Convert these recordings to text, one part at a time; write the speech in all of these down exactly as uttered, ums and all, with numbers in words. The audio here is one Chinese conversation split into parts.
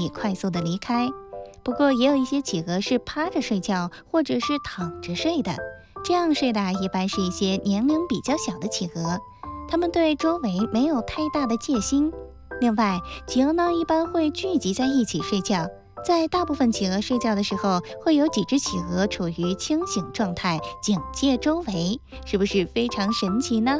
以快速的离开。不过也有一些企鹅是趴着睡觉或者是躺着睡的，这样睡的一般是一些年龄比较小的企鹅，它们对周围没有太大的戒心。另外，企鹅呢一般会聚集在一起睡觉，在大部分企鹅睡觉的时候，会有几只企鹅处于清醒状态，警戒周围，是不是非常神奇呢？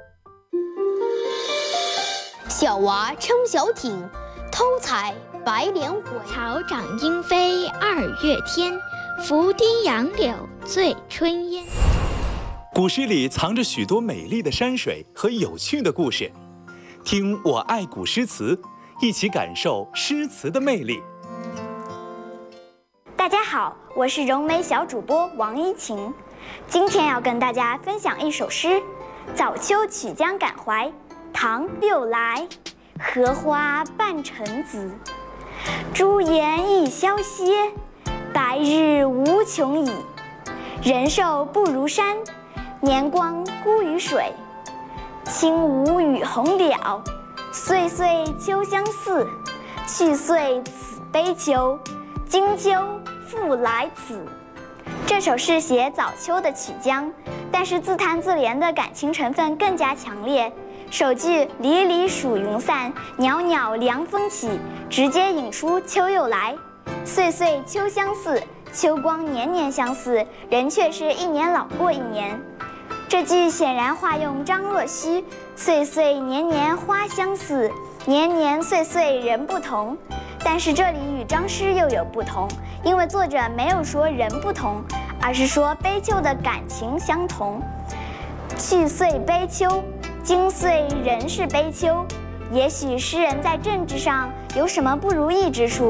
小娃撑小艇，偷采白莲回。 草长莺飞二月天，拂堤杨柳醉春烟。 古诗里藏着许多美丽的山水和有趣的故事，听我爱古诗词，一起感受诗词的魅力。 大家好，我是融媒小主播王一晴，今天要跟大家分享一首诗《早秋曲江感怀》，唐·六来。荷花半城子，朱颜一宵歇，白日无穷已。人寿不如山，年光孤于水。轻舞与红了，岁岁秋相似。去岁此悲秋，今秋复来此。这首诗写早秋的曲江，但是自叹自怜的感情成分更加强烈。首句“离离暑云散，袅袅凉风起”，直接引出秋又来。岁岁秋相似，秋光年年相似，人却是一年老过一年。这句显然化用张若虚“岁岁年年花相似，年年岁岁人不同”。但是这里与张诗又有不同，因为作者没有说人不同，而是说悲秋的感情相同。去岁悲秋，今岁仍是悲秋。也许诗人在政治上有什么不如意之处，